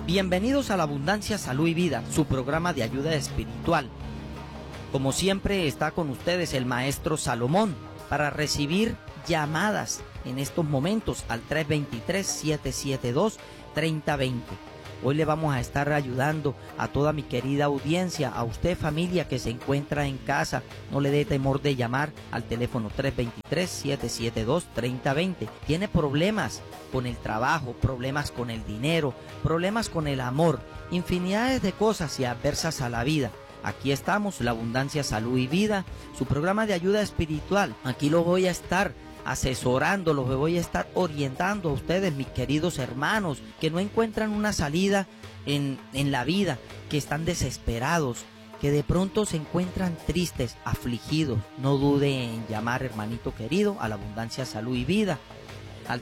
Bienvenidos a la Abundancia, Salud y Vida, su programa de ayuda espiritual. Como siempre está con ustedes el maestro Salomón para recibir llamadas en estos momentos al 323-772-3020. Hoy le vamos a estar ayudando a toda mi querida audiencia, a usted familia que se encuentra en casa. No le dé temor de llamar al teléfono 323-772-3020. Tiene problemas con el trabajo, problemas con el dinero, problemas con el amor, infinidades de cosas y adversas a la vida. Aquí estamos, la Abundancia, Salud y Vida, su programa de ayuda espiritual. Aquí lo voy a estar asesorando, los voy a estar orientando a ustedes, mis queridos hermanos, que no encuentran una salida en la vida, que están desesperados, que de pronto se encuentran tristes, afligidos. No dude en llamar, hermanito querido, a la Abundancia, Salud y Vida, al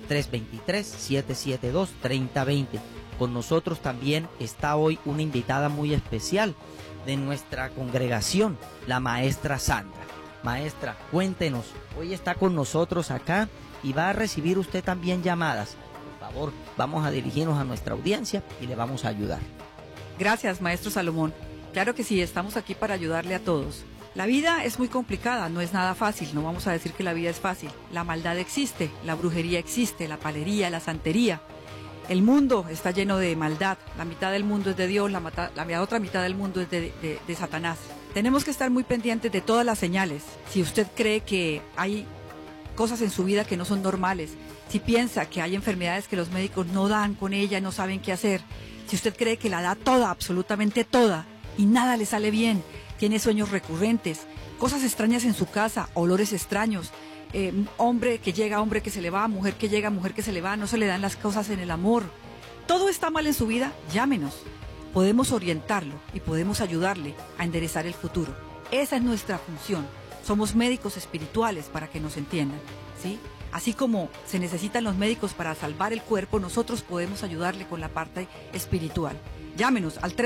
323-772-3020. Con nosotros también está hoy una invitada muy especial de nuestra congregación, la maestra Sandra. Maestra, cuéntenos, hoy está con nosotros acá y va a recibir usted también llamadas. Por favor, vamos a dirigirnos a nuestra audiencia y le vamos a ayudar. Gracias, maestro Salomón. Claro que sí, estamos aquí para ayudarle a todos. La vida es muy complicada, no es nada fácil, no vamos a decir que la vida es fácil. La maldad existe, la brujería existe, la palería, la santería. El mundo está lleno de maldad, la mitad del mundo es de Dios, la otra mitad del mundo es de Satanás. Tenemos que estar muy pendientes de todas las señales. Si usted cree que hay cosas en su vida que no son normales, si piensa que hay enfermedades que los médicos no dan con ella, no saben qué hacer, si usted cree que la da toda, absolutamente toda, y nada le sale bien, tiene sueños recurrentes, cosas extrañas en su casa, olores extraños, hombre que llega, hombre que se le va, mujer que llega, mujer que se le va, no se le dan las cosas en el amor, todo está mal en su vida, llámenos. Podemos orientarlo y podemos ayudarle a enderezar el futuro. Esa es nuestra función. Somos médicos espirituales, para que nos entiendan, ¿sí? Así como se necesitan los médicos para salvar el cuerpo, nosotros podemos ayudarle con la parte espiritual. Llámenos al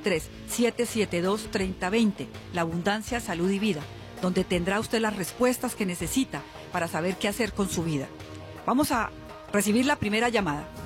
323-772-3020, la Abundancia, Salud y Vida, donde tendrá usted las respuestas que necesita para saber qué hacer con su vida. Vamos a recibir la primera llamada.